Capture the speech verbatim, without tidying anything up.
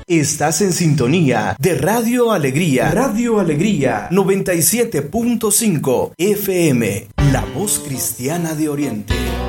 Estás en sintonía de Radio Alegría. Radio Alegría noventa y siete punto cinco F M, la voz cristiana de Oriente.